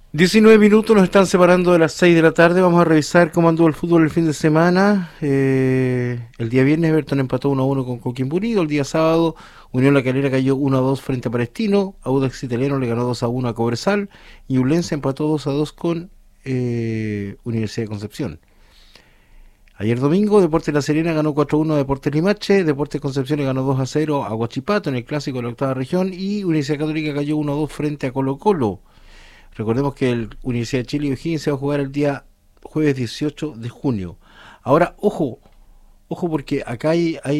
19 minutos nos están separando de las 6 de la tarde. Vamos a revisar cómo anduvo el fútbol el fin de semana. El día viernes Everton empató 1-1 con Coquimbo Unido. El día sábado Unión La Calera cayó 1-2 frente a Palestino. Audax Italiano le ganó 2-1 a Cobresal. Y Ñublense empató 2-2 con Universidad de Concepción. Ayer domingo Deportes La Serena ganó 4-1 a Deportes Limache. Deportes Concepción le ganó 2-0 a Huachipato en el clásico de la octava región. Y Universidad Católica cayó 1-2 frente a Colo Colo. Recordemos que el Universidad de Chile y O'Higgins se va a jugar el día jueves 18 de junio. Ahora, ojo porque acá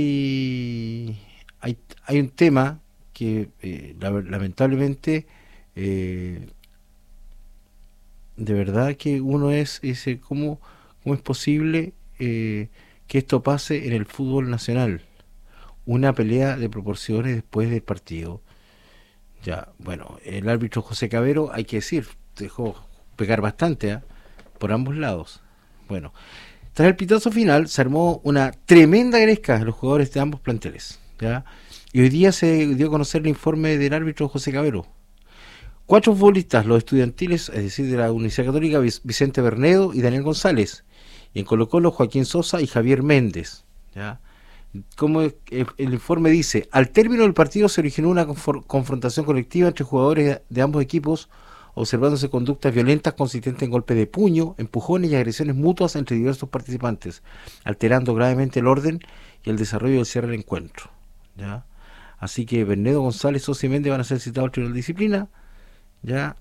hay un tema que lamentablemente de verdad que uno dice, ¿cómo es posible que esto pase en el fútbol nacional? Una pelea de proporciones después del partido. Ya, bueno, el árbitro José Cabero, hay que decir, dejó pegar bastante, ¿eh? Por ambos lados. Bueno, tras el pitazo final se armó una tremenda gresca de los jugadores de ambos planteles, ¿ya? Y hoy día se dio a conocer el informe del árbitro José Cabero. 4 futbolistas, los estudiantiles, es decir, de la Universidad Católica, Vicente Bernedo y Daniel González. Y en Colo Colo, Joaquín Sosa y Javier Méndez, ¿ya? Como el informe dice, al término del partido se originó una confrontación colectiva entre jugadores de ambos equipos, observándose conductas violentas consistentes en golpes de puño, empujones y agresiones mutuas entre diversos participantes, alterando gravemente el orden y el desarrollo del cierre del encuentro, ¿ya? Así que Bernedo, González, Sosa y Méndez van a ser citados al Tribunal de Disciplina, ¿ya?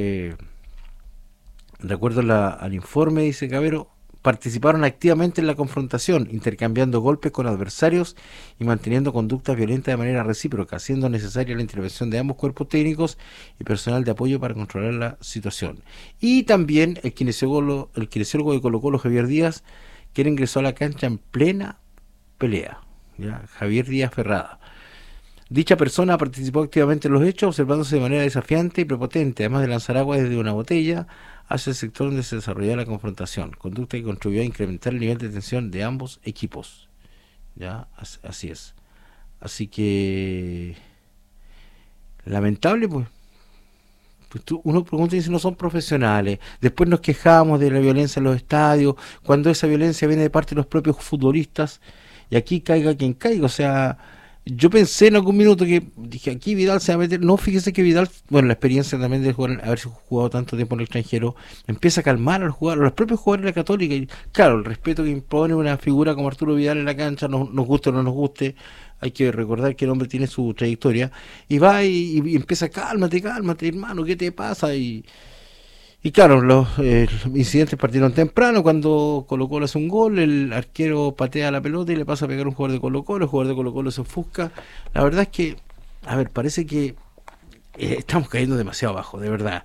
De acuerdo al informe, dice Cabero, participaron activamente en la confrontación, intercambiando golpes con adversarios y manteniendo conductas violentas de manera recíproca, siendo necesaria la intervención de ambos cuerpos técnicos y personal de apoyo para controlar la situación. Y también el kinesiólogo de Colo Colo, Javier Díaz, quien ingresó a la cancha en plena pelea, ¿ya? Javier Díaz Ferrada. Dicha persona participó activamente en los hechos, observándose de manera desafiante y prepotente, además de lanzar agua desde una botella hacia el sector donde se desarrollaba la confrontación, conducta que contribuyó a incrementar el nivel de tensión de ambos equipos. Ya, así es. Así que lamentable, pues uno pregunta y dice, no son profesionales. Después nos quejamos de la violencia en los estadios, cuando esa violencia viene de parte de los propios futbolistas, y aquí caiga quien caiga. O sea, yo pensé en algún minuto que dije, aquí Vidal se va a meter. No, fíjese que Vidal, bueno, la experiencia también de jugar, haberse jugado tanto tiempo en el extranjero, empieza a calmar al jugador, a los propios jugadores de la Católica. Y claro, el respeto que impone una figura como Arturo Vidal en la cancha, nos guste o no nos guste, hay que recordar que el hombre tiene su trayectoria. Y va y empieza, cálmate, hermano, ¿qué te pasa? Y claro, los incidentes partieron temprano. Cuando Colo Colo hace un gol, el arquero patea la pelota y le pasa a pegar a un jugador de Colo Colo. El jugador de Colo Colo se ofusca. La verdad es que, a ver, parece que estamos cayendo demasiado abajo, de verdad.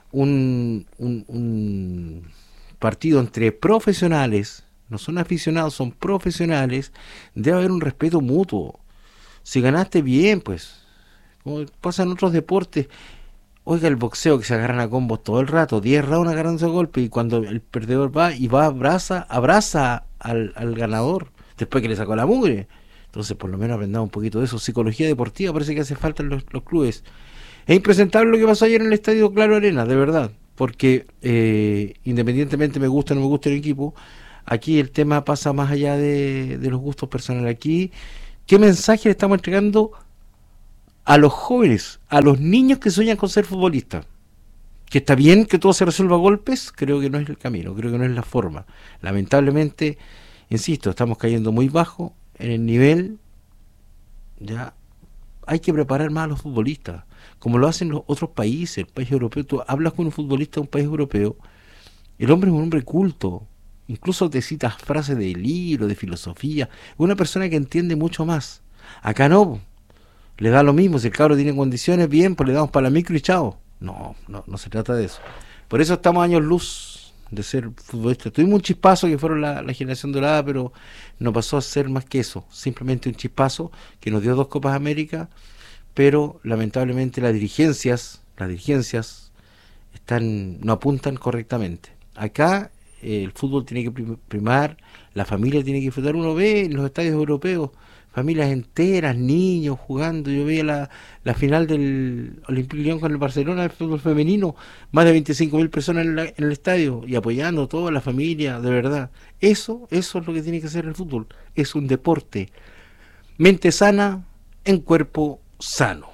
Un partido entre profesionales, no son aficionados, son profesionales, debe haber un respeto mutuo. Si ganaste bien, pues, como pasa en otros deportes. Oiga, el boxeo que se agarran a combos todo el rato, 10 rounds agarrándose a golpe, y cuando el perdedor abraza al ganador después que le sacó la mugre. Entonces, por lo menos aprendamos un poquito de eso. Psicología deportiva parece que hace falta en los clubes. Es impresentable lo que pasó ayer en el estadio Claro Arena, de verdad, porque independientemente me gusta o no me gusta el equipo, aquí el tema pasa más allá de los gustos personales. Aquí, ¿qué mensaje le estamos entregando a los jóvenes, a los niños que sueñan con ser futbolistas? Que está bien que todo se resuelva a golpes, creo que no es el camino, creo que no es la forma. Lamentablemente, insisto, estamos cayendo muy bajo en el nivel. Ya hay que preparar más a los futbolistas, como lo hacen los otros países, el país europeo. Tú hablas con un futbolista de un país europeo, el hombre es un hombre culto, incluso te citas frases de libro, de filosofía, es una persona que entiende mucho más. Acá no, le da lo mismo, si el cabro tiene condiciones, bien, pues le damos para la micro y chao. No se trata de eso. Por eso estamos a años luz de ser futbolistas. Tuvimos un chispazo que fueron la generación dorada, pero no pasó a ser más que eso, simplemente un chispazo que nos dio 2 Copas América, pero lamentablemente las dirigencias no apuntan correctamente. Acá el fútbol tiene que primar, la familia tiene que disfrutar. Uno ve en los estadios europeos familias enteras, niños jugando. Yo veía la final del Olympique Lyon con el Barcelona del fútbol femenino, más de 25.000 personas en el estadio y apoyando a toda la familia, de verdad. Eso es lo que tiene que ser el fútbol. Es un deporte. Mente sana en cuerpo sano.